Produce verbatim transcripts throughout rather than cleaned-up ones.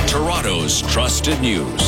Toronto's trusted news.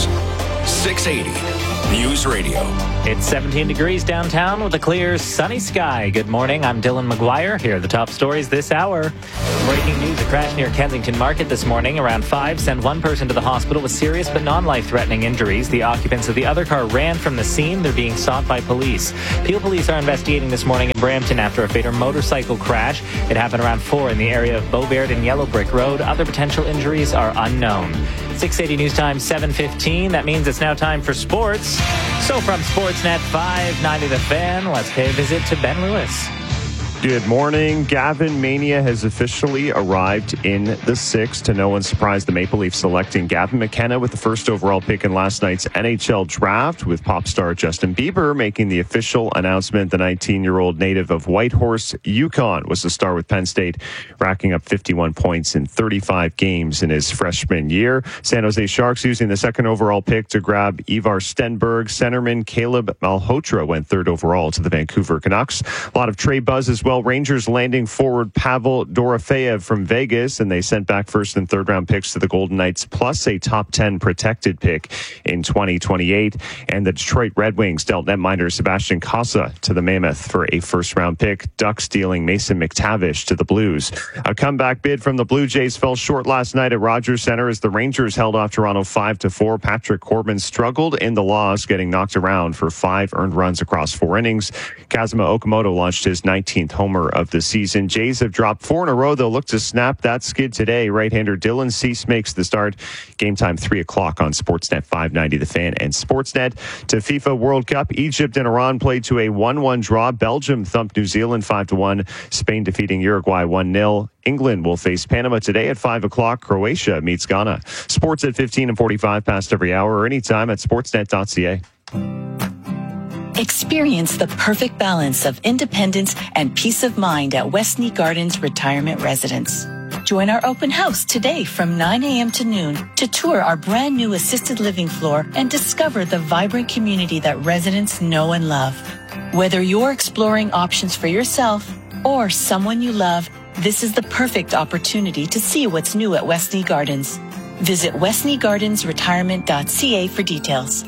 six eighty News Radio. It's seventeen degrees downtown with a clear, sunny sky. Good morning. I'm Dylan McGuire. Here are the top stories this hour. Breaking news, a crash near Kensington Market this morning. Around five sent one person to the hospital with serious but non-life-threatening injuries. The occupants of the other car ran from the scene. They're being sought by police. Peel police are investigating this morning in Brampton after a fatal motorcycle crash. It happened around four in the area of Beaubert and Yellow Brick Road. Other potential injuries are unknown. six eighty News Time, seven fifteen. That means it's now time for sports. So from Sportsnet five ninety The Fan, let's pay a visit to Ben Lewis. Good morning. Gavin Mania has officially arrived in the six. To no one's surprise, the Maple Leafs selecting Gavin McKenna with the first overall pick in last night's N H L draft, with pop star Justin Bieber making the official announcement. The nineteen-year-old native of Whitehorse, Yukon, was the star with Penn State, racking up fifty-one points in thirty-five games in his freshman year. San Jose Sharks using the second overall pick to grab Ivar Stenberg. Centerman Caleb Malhotra went third overall to the Vancouver Canucks. A lot of trade buzz as well. Rangers landing forward Pavel Dorofeyev from Vegas, and they sent back first and third round picks to the Golden Knights, plus a top ten protected pick in twenty twenty-eight. And the Detroit Red Wings dealt netminder Sebastian Casa to the Mammoth for a first round pick. Ducks dealing Mason McTavish to the Blues. A comeback bid from the Blue Jays fell short last night at Rogers Centre as the Rangers held off Toronto five to four. Patrick Corbin struggled in the loss, getting knocked around for five earned runs across four innings. Kazuma Okamoto launched his nineteenth homer of the season. Jays have dropped four in a row. They'll look to snap that skid today. Right-hander Dylan Cease makes the start. Game time three o'clock on Sportsnet five ninety The Fan and Sportsnet. To FIFA World Cup, Egypt and Iran played to a one one draw. Belgium thumped New Zealand five to one. Spain defeating Uruguay one nil. England will face Panama today at five o'clock. Croatia meets Ghana. Sports at fifteen and forty-five past every hour or anytime at sportsnet dot c a. Experience the perfect balance of independence and peace of mind at Westney Gardens Retirement Residence. Join our open house today from nine a.m. to noon to tour our brand new assisted living floor and discover the vibrant community that residents know and love. Whether you're exploring options for yourself or someone you love, this is the perfect opportunity to see what's new at Westney Gardens. Visit westney gardens retirement dot c a for details.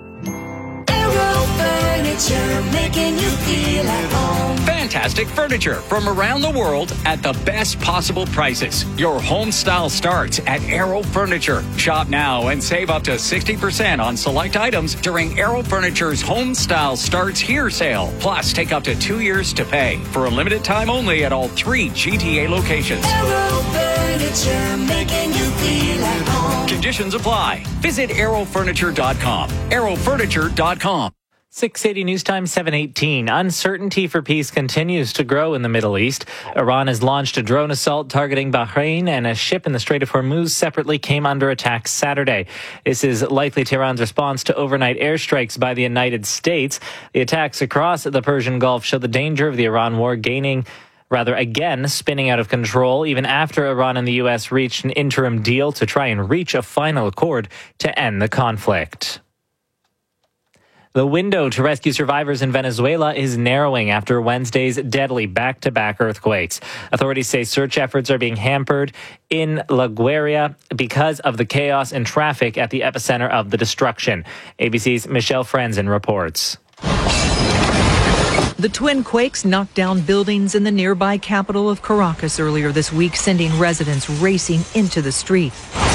Making you feel at home. Fantastic furniture from around the world at the best possible prices. Your home style starts at Arrow Furniture. Shop now and save up to sixty percent on select items during Arrow Furniture's Home Style Starts Here sale. Plus, take up to two years to pay for a limited time only at all three G T A locations. Arrow Furniture, making you feel at home. Conditions apply. Visit arrow furniture dot com. arrow furniture dot com. six eighty News Time, seven eighteen. Uncertainty for peace continues to grow in the Middle East. Iran has launched a drone assault targeting Bahrain, and a ship in the Strait of Hormuz separately came under attack Saturday. This is likely Tehran's response to overnight airstrikes by the United States. The attacks across the Persian Gulf show the danger of the Iran war gaining rather again spinning out of control, even after Iran and the U S reached an interim deal to try and reach a final accord to end the conflict. The window to rescue survivors in Venezuela is narrowing after Wednesday's deadly back-to-back earthquakes. Authorities say search efforts are being hampered in La Guaira because of the chaos and traffic at the epicenter of the destruction. A B C's Michelle Franzen reports. The twin quakes knocked down buildings in the nearby capital of Caracas earlier this week, sending residents racing into the street.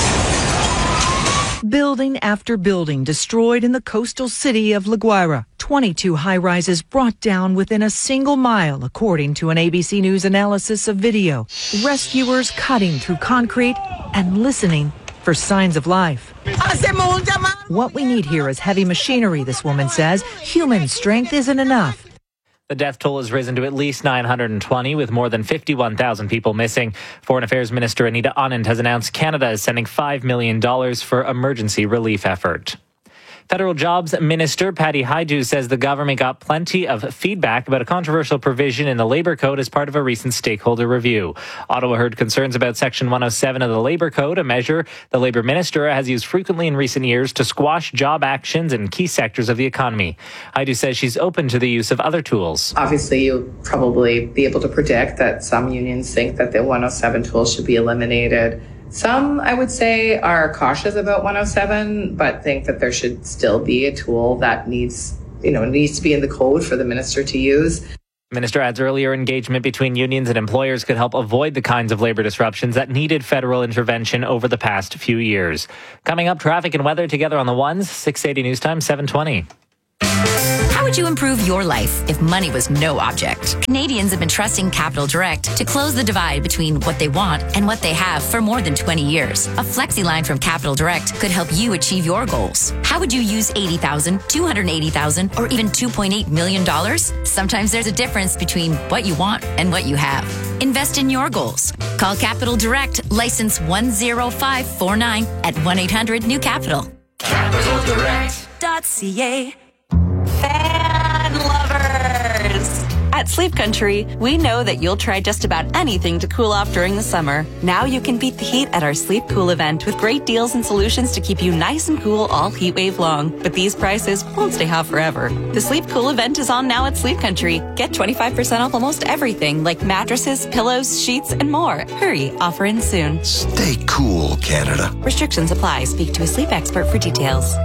Building after building destroyed in the coastal city of La Guaira. twenty-two high-rises brought down within a single mile, according to an A B C News analysis of video. Rescuers cutting through concrete and listening for signs of life. What we need here is heavy machinery, this woman says. Human strength isn't enough. The death toll has risen to at least nine hundred twenty, with more than fifty-one thousand people missing. Foreign Affairs Minister Anita Anand has announced Canada is sending five million dollars for emergency relief effort. Federal Jobs Minister Patty Hajdu says the government got plenty of feedback about a controversial provision in the Labour Code as part of a recent stakeholder review. Ottawa heard concerns about Section one oh seven of the Labour Code, a measure the Labour Minister has used frequently in recent years to squash job actions in key sectors of the economy. Hajdu says she's open to the use of other tools. Obviously, you'll probably be able to predict that some unions think that the one oh seven tool should be eliminated. Some, I would say, are cautious about one oh seven, but think that there should still be a tool that needs, you know, needs to be in the code for the minister to use. Minister adds earlier engagement between unions and employers could help avoid the kinds of labor disruptions that needed federal intervention over the past few years. Coming up, traffic and weather together on the ones. six eighty News Time, seven twenty. How would you improve your life if money was no object? Canadians have been trusting Capital Direct to close the divide between what they want and what they have for more than twenty years. A flexi line from Capital Direct could help you achieve your goals. How would you use eighty thousand dollars, two hundred eighty thousand dollars, or even two point eight million dollars? Sometimes there's a difference between what you want and what you have. Invest in your goals. Call Capital Direct, license one zero five four nine at one eight hundred new capital. capital direct dot c a. Fan lovers! At Sleep Country, we know that you'll try just about anything to cool off during the summer. Now you can beat the heat at our Sleep Cool event with great deals and solutions to keep you nice and cool all heat wave long. But these prices won't stay hot forever. The Sleep Cool event is on now at Sleep Country. Get twenty-five percent off almost everything like mattresses, pillows, sheets, and more. Hurry, offer ends soon. Stay cool, Canada. Restrictions apply. Speak to a sleep expert for details.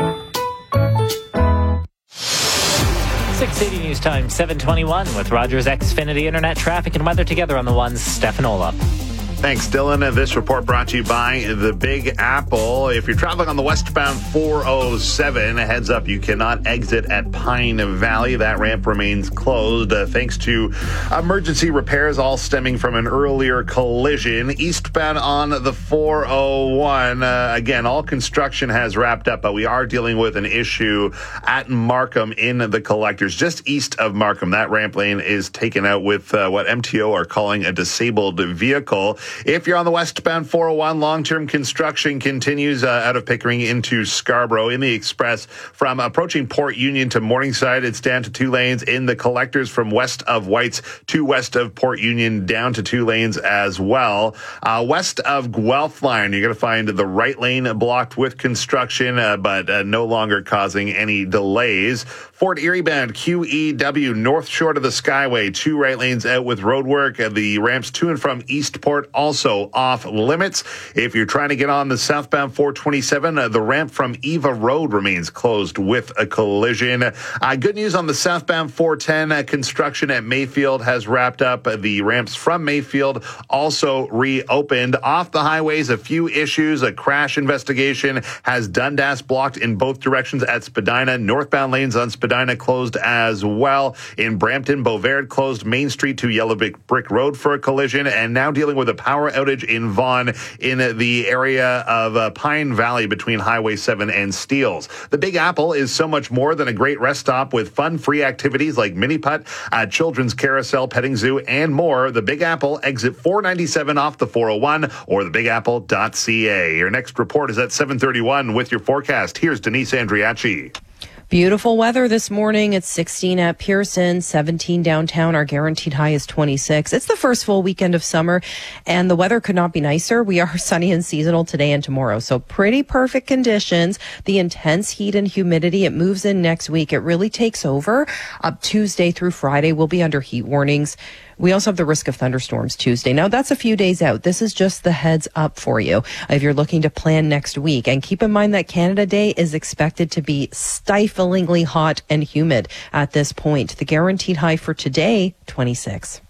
six eighty News Time, seven twenty-one with Rogers Xfinity Internet traffic and weather together on the ones. Stefan Olaf. Thanks, Dylan. This report brought to you by the Big Apple. If you're traveling on the westbound four oh seven, a heads up, you cannot exit at Pine Valley. That ramp remains closed uh, thanks to emergency repairs, all stemming from an earlier collision. Eastbound on the four oh one, uh, again, all construction has wrapped up, but we are dealing with an issue at Markham in the collectors, just east of Markham. That ramp lane is taken out with uh, what M T O are calling a disabled vehicle. If you're on the westbound four oh one, long-term construction continues uh, out of Pickering into Scarborough. In the express, from approaching Port Union to Morningside, it's down to two lanes. In the collectors, from west of Whites to west of Port Union, down to two lanes as well. Uh, west of Guelph Line, you're going to find the right lane blocked with construction, uh, but uh, no longer causing any delays. Fort Erie bound Q E W, north shore of the Skyway, two right lanes out with roadwork. Uh, the ramps to and from Eastport also off limits. If you're trying to get on the southbound four twenty-seven, uh, the ramp from Eva Road remains closed with a collision. Uh, good news on the southbound four ten, uh, construction at Mayfield has wrapped up. Uh, the ramps from Mayfield also reopened. Off the highways, a few issues. A crash investigation has Dundas blocked in both directions at Spadina. Northbound lanes on Spadina closed as well. In Brampton, Beauvais closed Main Street to Yellow Brick Road for a collision, and now dealing with a power outage in Vaughan in the area of uh, Pine Valley between Highway seven and Steeles. The Big Apple is so much more than a great rest stop with fun free activities like mini putt, uh, children's carousel, petting zoo, and more. The Big Apple, exit four ninety-seven off the four oh one or the big apple dot c a. Your next report is at seven thirty-one with your forecast. Here's Denise Andriachi. Beautiful weather this morning. It's sixteen at Pearson, seventeen downtown. Our guaranteed high is twenty-six. It's the first full weekend of summer, and the weather could not be nicer. We are sunny and seasonal today and tomorrow, so pretty perfect conditions. The intense heat and humidity, it moves in next week. It really takes over. Up Tuesday through Friday, we'll be under heat warnings. We also have the risk of thunderstorms Tuesday. Now, that's a few days out. This is just the heads up for you if you're looking to plan next week. And keep in mind that Canada Day is expected to be stiflingly hot and humid at this point. The guaranteed high for today, twenty-six.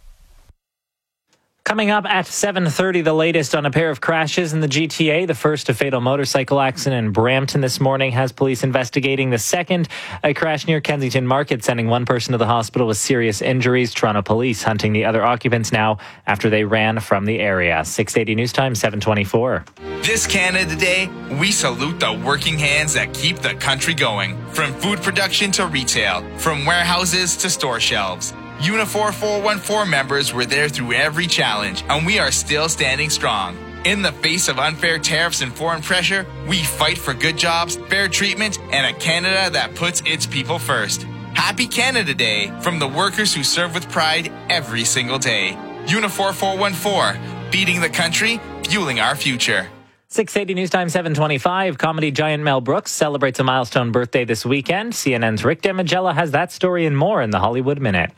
Coming up at seven thirty, the latest on a pair of crashes in the G T A. The first, a fatal motorcycle accident in Brampton this morning, has police investigating. The second, a crash near Kensington Market, sending one person to the hospital with serious injuries. Toronto police hunting the other occupants now after they ran from the area. six eighty News Time, seven twenty-four. This Canada Day, we salute the working hands that keep the country going. From food production to retail, from warehouses to store shelves. Unifor four one four members were there through every challenge, and we are still standing strong. In the face of unfair tariffs and foreign pressure, we fight for good jobs, fair treatment, and a Canada that puts its people first. Happy Canada Day from the workers who serve with pride every single day. Unifor four one four, feeding the country, fueling our future. six eighty News Time, seven twenty-five. Comedy giant Mel Brooks celebrates a milestone birthday this weekend. C N N's Rick Damigella has that story and more in the Hollywood Minute.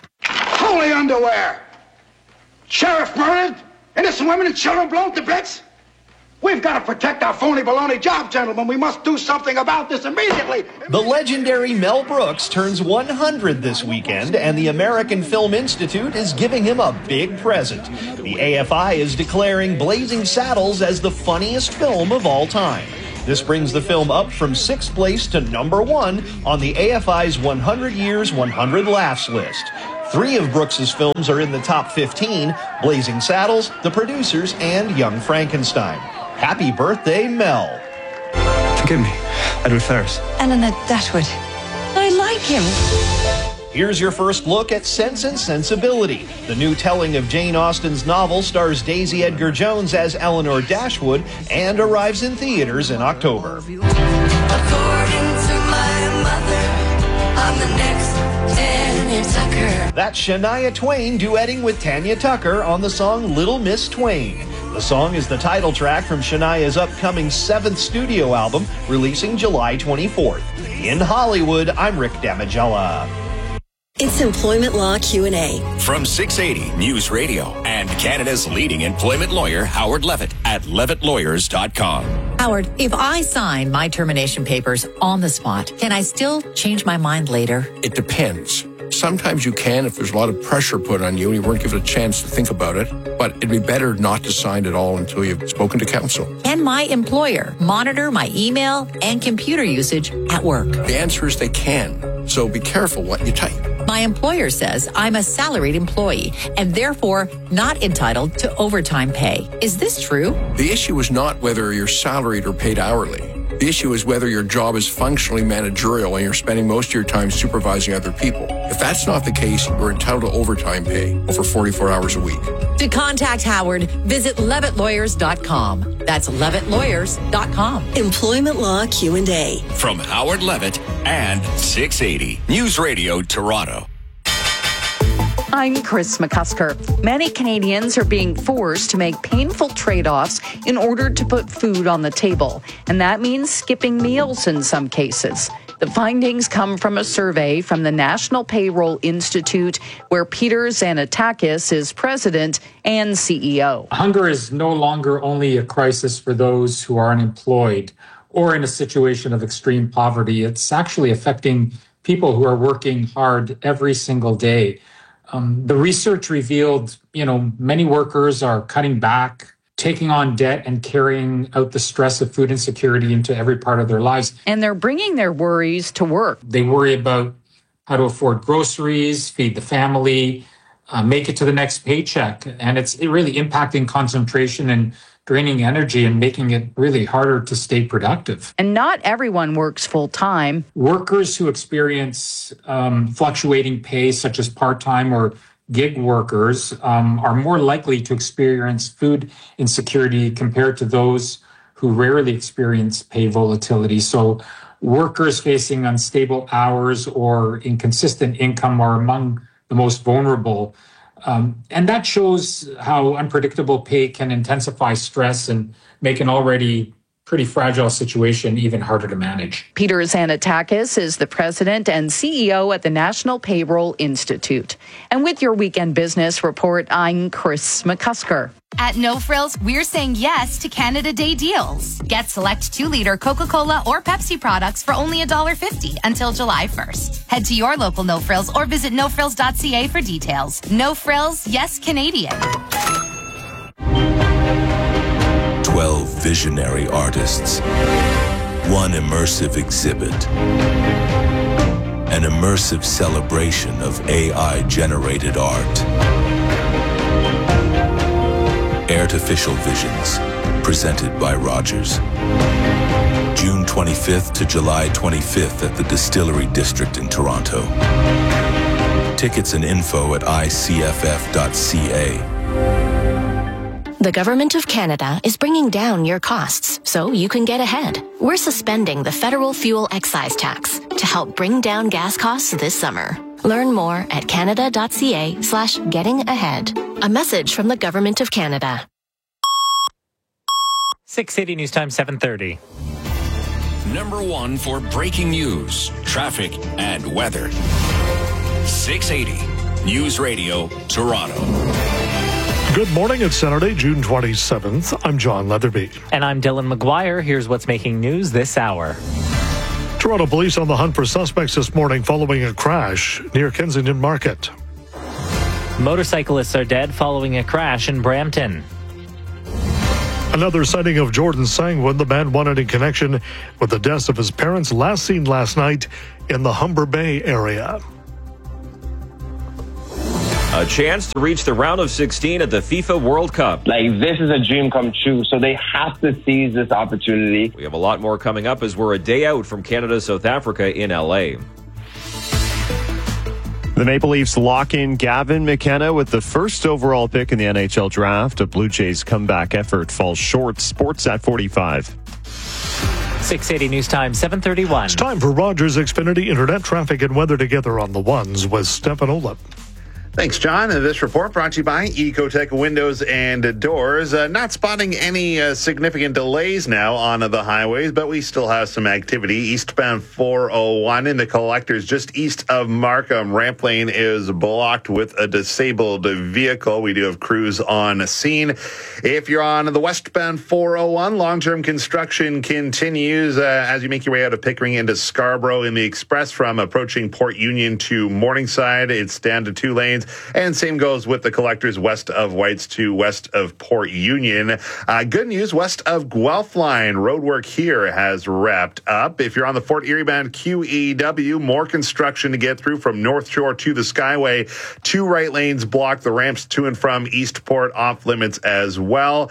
Holy underwear! Sheriff murdered? Innocent women and children blown to bits? We've got to protect our phony baloney job, gentlemen. We must do something about this immediately. The legendary Mel Brooks turns one hundred this weekend, and the American Film Institute is giving him a big present. The A F I is declaring Blazing Saddles as the funniest film of all time. This brings the film up from sixth place to number one on the A F I's one hundred Years, one hundred Laughs list. Three of Brooks's films are in the top fifteen: Blazing Saddles, The Producers, and Young Frankenstein. Happy birthday, Mel. Forgive me, Edward Ferris. Eleanor Datwood. I like him. Here's your first look at Sense and Sensibility. The new telling of Jane Austen's novel stars Daisy Edgar Jones as Eleanor Dashwood and arrives in theaters in October. According to my mother, I'm the next Tanya Tucker. That's Shania Twain duetting with Tanya Tucker on the song Little Miss Twain. The song is the title track from Shania's upcoming seventh studio album, releasing July twenty-fourth. In Hollywood, I'm Rick Damigella. It's Employment Law Q and A. From six eighty News Radio and Canada's leading employment lawyer, Howard Levitt, at levitt lawyers dot com. Howard, if I sign my termination papers on the spot, can I still change my mind later? It depends. Sometimes you can if there's a lot of pressure put on you and you weren't given a chance to think about it, but it'd be better not to sign at all until you've spoken to counsel. Can my employer monitor my email and computer usage at work? The answer is they can, so be careful what you type. My employer says I'm a salaried employee and therefore not entitled to overtime pay. Is this true? The issue is not whether you're salaried or paid hourly. The issue is whether your job is functionally managerial and you're spending most of your time supervising other people. If that's not the case, you're entitled to overtime pay over forty-four hours a week. To contact Howard, visit levitt lawyers dot com. That's levitt lawyers dot com. Employment Law Q and A. From Howard Levitt and six eighty News Radio Toronto. I'm Chris McCusker. Many Canadians are being forced to make painful trade-offs in order to put food on the table, and that means skipping meals in some cases. The findings come from a survey from the National Payroll Institute, where Peter Xanatakis is president and C E O. Hunger is no longer only a crisis for those who are unemployed or in a situation of extreme poverty. It's actually affecting people who are working hard every single day. Um, the research revealed, you know, many workers are cutting back, taking on debt and carrying out the stress of food insecurity into every part of their lives. And they're bringing their worries to work. They worry about how to afford groceries, feed the family, uh, make it to the next paycheck. And it's really impacting concentration and draining energy and making it really harder to stay productive. And not everyone works full time. Workers who experience um, fluctuating pay, such as part-time or gig workers, um, are more likely to experience food insecurity compared to those who rarely experience pay volatility. So workers facing unstable hours or inconsistent income are among the most vulnerable. Um, and that shows how unpredictable pay can intensify stress and make an already pretty fragile situation even harder to manage. Peter Xanatakis is the president and C E O at the National Payroll Institute. And with your Weekend Business Report, I'm Chris McCusker. At No Frills, we're saying yes to Canada Day deals. Get select two-liter Coca-Cola or Pepsi products for only one dollar fifty until July first. Head to your local No Frills or visit no frills dot c a for details. No Frills, yes Canadian. Twelve visionary artists. One immersive exhibit. An immersive celebration of A I-generated art. Artificial Visions, presented by Rogers. June twenty-fifth to July twenty-fifth at the Distillery District in Toronto. Tickets and info at i c f f dot c a. The Government of Canada is bringing down your costs so you can get ahead. We're suspending the federal fuel excise tax to help bring down gas costs this summer. Learn more at canada dot c a slash getting ahead. A message from the Government of Canada. six eighty News Time, seven thirty. Number one for breaking news, traffic, and weather. six eighty News Radio, Toronto. Good morning. It's Saturday, June twenty-seventh. I'm John Leatherby. And I'm Dylan McGuire. Here's what's making news this hour. Toronto police on the hunt for suspects this morning following a crash near Kensington Market. Motorcyclists are dead following a crash in Brampton. Another sighting of Jordan Sangwin, the man wanted in connection with the deaths of his parents, last seen last night in the Humber Bay area. A chance to reach the round of sixteen at the FIFA World Cup. Like, this is a dream come true, so they have to seize this opportunity. We have a lot more coming up as we're a day out from Canada, South Africa in L A. The Maple Leafs lock in Gavin McKenna with the first overall pick in the N H L draft. A Blue Jays comeback effort falls short. Sports at forty-five. six eighty News Time, seven thirty-one. It's time for Rogers Xfinity Internet Traffic and Weather together on the ones with Stefan Olaf. Thanks, John. This report brought to you by Ecotech Windows and Doors. Uh, not spotting any uh, significant delays now on the highways, but we still have some activity. Eastbound four oh one in the collectors just east of Markham. Ramp lane is blocked with a disabled vehicle. We do have crews on scene. If you're on the westbound four oh one, long-term construction continues uh, as you make your way out of Pickering into Scarborough in the express from approaching Port Union to Morningside. It's down to two lanes. And same goes with the collectors west of Whites to west of Port Union. Uh, good news, west of Guelph Line, roadwork here has wrapped up. If you're on the Fort Erie bound Q E W, more construction to get through from North Shore to the Skyway. Two right lanes block, the ramps to and from Eastport off limits as well.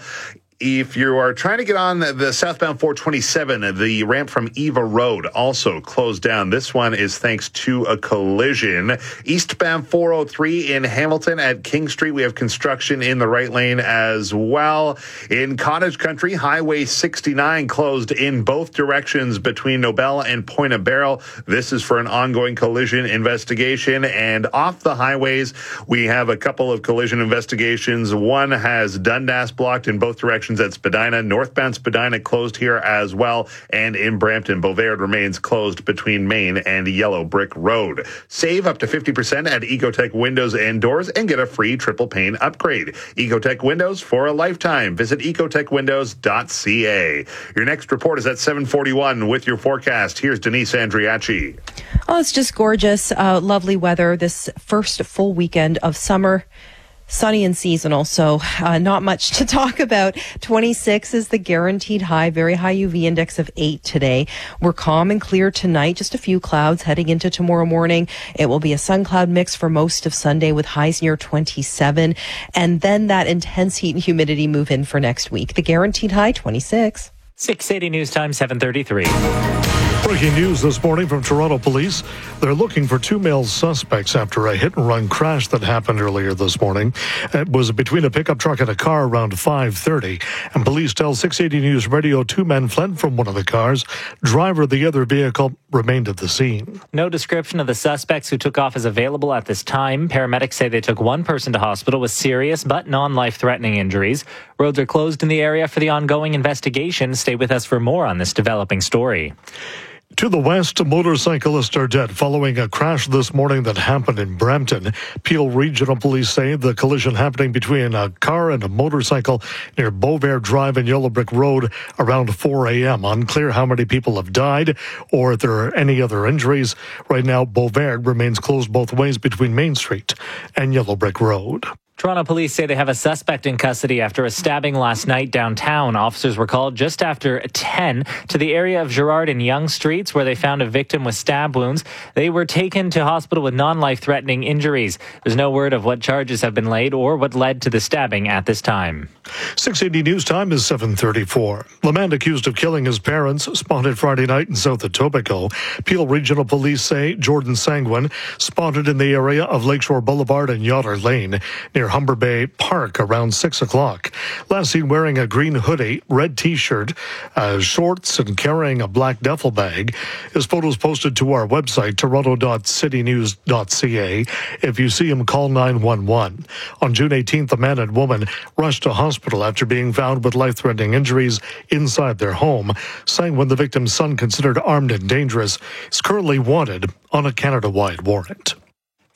If you are trying to get on the southbound four twenty-seven, the ramp from Eva Road also closed down. This one is thanks to a collision. Eastbound four oh three in Hamilton at King Street, we have construction in the right lane as well. In Cottage Country, Highway sixty-nine closed in both directions between Nobel and Point of Barrel. This is for an ongoing collision investigation. And off the highways, we have a couple of collision investigations. One has Dundas blocked in both directions at Spadina. Northbound Spadina closed here as well. And in Brampton, Bovaird remains closed between Main and Yellow Brick Road. Save up to fifty percent at Ecotech Windows and Doors and get a free triple pane upgrade. Ecotech Windows for a lifetime. Visit ecotech windows dot c a. Your next report is at seven forty-one with your forecast. Here's Denise Andriachi. Oh, it's just gorgeous. Uh, lovely weather this first full weekend of summer. Sunny and seasonal, so uh, not much to talk about. twenty-six is the guaranteed high, very high U V index of eight today. We're calm and clear tonight, just a few clouds heading into tomorrow morning. It will be a sun cloud mix for most of Sunday with highs near twenty-seven. And then that intense heat and humidity move in for next week. The guaranteed high, twenty-six. six eighty News Time, seven thirty-three. Breaking news this morning from Toronto Police. They're looking for two male suspects after a hit-and-run crash that happened earlier this morning. It was between a pickup truck and a car around five thirty. And police tell six eighty News Radio two men fled from one of the cars. Driver of the other vehicle remained at the scene. No description of the suspects who took off is available at this time. Paramedics say they took one person to hospital with serious but non-life-threatening injuries. Roads are closed in the area for the ongoing investigation. Stay with us for more on this developing story. To the west, motorcyclists are dead following a crash this morning that happened in Brampton. Peel Regional Police say the collision happening between a car and a motorcycle near Bovaird Drive and Yellow Brick Road around four a.m. Unclear how many people have died or if there are any other injuries. Right now, Bovaird remains closed both ways between Main Street and Yellow Brick Road. Toronto police say they have a suspect in custody after a stabbing last night downtown. Officers were called just after ten to the area of Gerrard and Yonge Streets where they found a victim with stab wounds. They were taken to hospital with non-life-threatening injuries. There's no word of what charges have been laid or what led to the stabbing at this time. six eighty News Time is seven thirty-four. The man accused of killing his parents spotted Friday night in South Etobicoke. Peel Regional Police say Jordan Sangwin spotted in the area of Lakeshore Boulevard and Yoder Lane near Humber Bay Park around six o'clock. Last seen wearing a green hoodie, red T-shirt, uh, shorts, and carrying a black duffel bag. His photos posted to our website, toronto dot city news dot c a. If you see him, call nine one one. On June eighteenth, a man and woman rushed to hospital after being found with life-threatening injuries inside their home. Sangwin, the victim's son, considered armed and dangerous, is currently wanted on a Canada-wide warrant.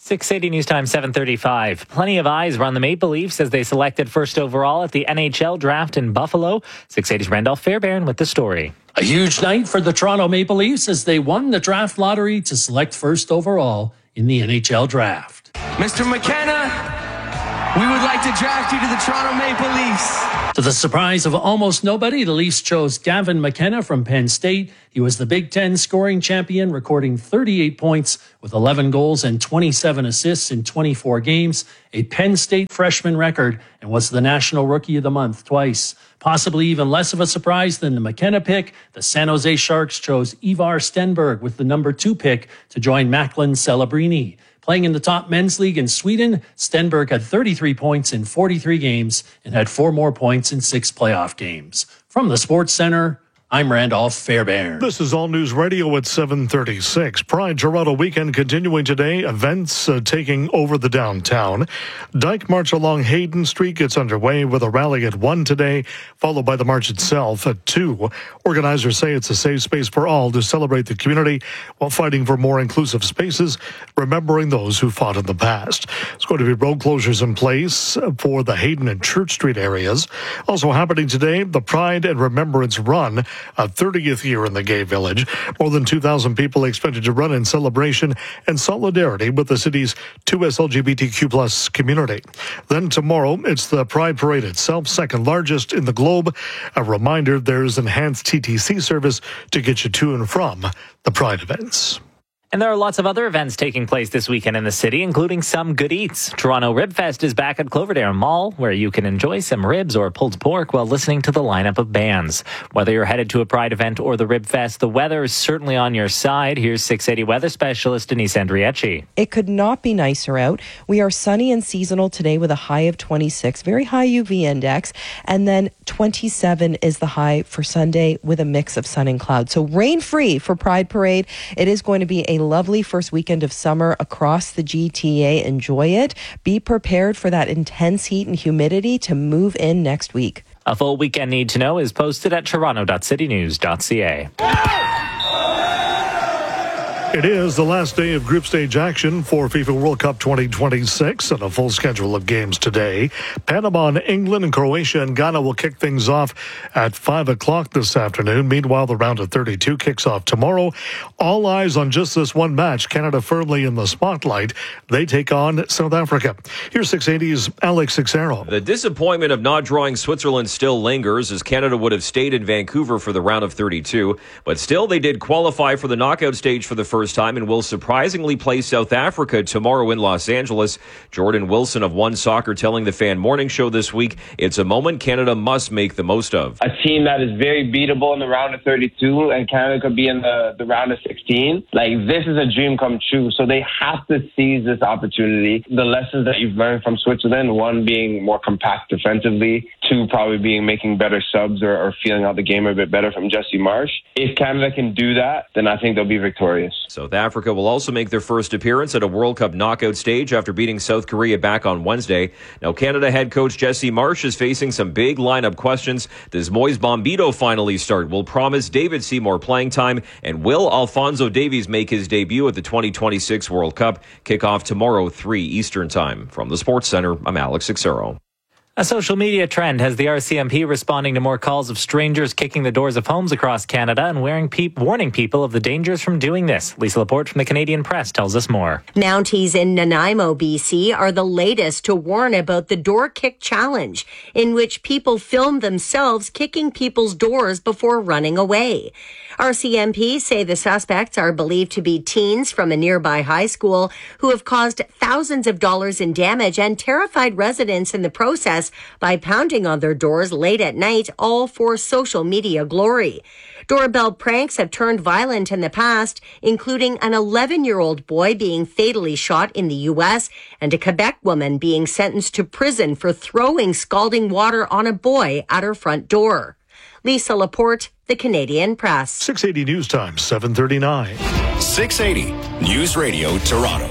six eighty News Time, seven thirty-five. Plenty of eyes were on the Maple Leafs as they selected first overall at the N H L draft in Buffalo. six eighty's Randolph Fairbairn with the story. A huge night for the Toronto Maple Leafs as they won the draft lottery to select first overall in the N H L draft. Mister McKenna, we would like to draft you to the Toronto Maple Leafs. To the surprise of almost nobody, the Leafs chose Gavin McKenna from Penn State. He was the Big Ten scoring champion, recording thirty-eight points with eleven goals and twenty-seven assists in twenty-four games, a Penn State freshman record, and was the National Rookie of the Month twice. Possibly even less of a surprise than the McKenna pick, the San Jose Sharks chose Ivar Stenberg with the number two pick to join Macklin Celebrini. Playing in the top men's league in Sweden, Stenberg had thirty-three points in forty-three games and had four more points in six playoff games. From the Sports Center, I'm Randolph Fairbairn. This is All News Radio at seven thirty-six. Pride Toronto weekend continuing today. Events uh, taking over the downtown. Dyke March along Hayden Street gets underway with a rally at one today, followed by the march itself at two. Organizers say it's a safe space for all to celebrate the community while fighting for more inclusive spaces, remembering those who fought in the past. There's going to be road closures in place for the Hayden and Church Street areas. Also happening today, the Pride and Remembrance Run, a thirtieth year in the gay village. More than two thousand people expected to run in celebration and solidarity with the city's two S L G B T Q plus community. Then tomorrow, it's the Pride Parade itself, second largest in the globe. A reminder, there's enhanced T T C service to get you to and from the Pride events. And there are lots of other events taking place this weekend in the city, including some good eats. Toronto Rib Fest is back at Cloverdale Mall, where you can enjoy some ribs or pulled pork while listening to the lineup of bands. Whether you're headed to a Pride event or the Rib Fest, the weather is certainly on your side. Here's six eighty weather specialist Denise Andriecci. It could not be nicer out. We are sunny and seasonal today with a high of twenty-six, very high U V index, and then twenty-seven is the high for Sunday with a mix of sun and cloud. So rain-free for Pride Parade. It is going to be a lovely first weekend of summer across the G T A. Enjoy it. Be prepared for that intense heat and humidity to move in next week. A full weekend need to know is posted at toronto dot city news dot c a. It is the last day of group stage action for FIFA World Cup twenty twenty-six and a full schedule of games today. Panama and England and Croatia and Ghana will kick things off at five o'clock this afternoon. Meanwhile, the round of thirty-two kicks off tomorrow. All eyes on just this one match. Canada firmly in the spotlight. They take on South Africa. Here's six eighty's Alex Sixero. The disappointment of not drawing Switzerland still lingers, as Canada would have stayed in Vancouver for the round of thirty-two. But still, they did qualify for the knockout stage for the first time and will surprisingly play South Africa tomorrow in Los Angeles. Jordan Wilson of One Soccer telling the Fan Morning Show this week, it's a moment Canada must make the most of. A team that is very beatable in the round of thirty-two, and Canada could be in the, the round of sixteen. Like, this is a dream come true, so they have to seize this opportunity. The lessons that you've learned from Switzerland, one being more compact defensively, two probably being making better subs or, or feeling out the game a bit better from Jesse Marsh. If Canada can do that, then I think they'll be victorious. South Africa will also make their first appearance at a World Cup knockout stage after beating South Korea back on Wednesday. Now, Canada head coach Jesse Marsh is facing some big lineup questions. Does Moise Bombito finally start? Will Promise David Seymour playing time? And will Alphonso Davies make his debut at the twenty twenty-six World Cup? Kickoff tomorrow, three Eastern Time. From the Sports Center, I'm Alex Sixero. A social media trend has the R C M P responding to more calls of strangers kicking the doors of homes across Canada and wearing pe- warning people of the dangers from doing this. Lisa Laporte from the Canadian Press tells us more. Mounties in Nanaimo, B C are the latest to warn about the door kick challenge, in which people film themselves kicking people's doors before running away. R C M P say the suspects are believed to be teens from a nearby high school who have caused thousands of dollars in damage and terrified residents in the process by pounding on their doors late at night, all for social media glory. Doorbell pranks have turned violent in the past, including an eleven-year-old boy being fatally shot in the U S and a Quebec woman being sentenced to prison for throwing scalding water on a boy at her front door. Lisa Laporte, the Canadian Press. six eighty News Time, seven thirty-nine. six eighty News Radio Toronto.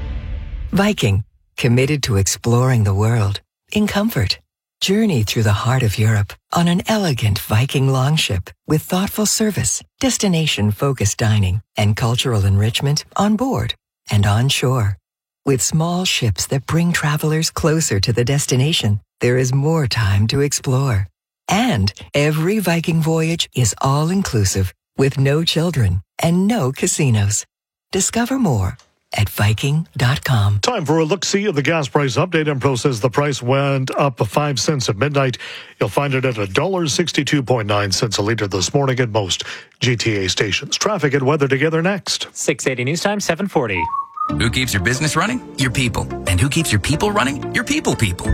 Viking, committed to exploring the world in comfort. Journey through the heart of Europe on an elegant Viking longship with thoughtful service, destination-focused dining, and cultural enrichment on board and on shore. With small ships that bring travelers closer to the destination, there is more time to explore. And every Viking voyage is all-inclusive with no children and no casinos. Discover more at Viking dot com. Time for a look-see of the gas price update and process. The price went up five cents at midnight. You'll find it at one dollar sixty-two point nine cents a litre this morning at most G T A stations. Traffic and weather together next. six eighty News Time, seven forty. Who keeps your business running? Your people. And who keeps your people running? Your people people.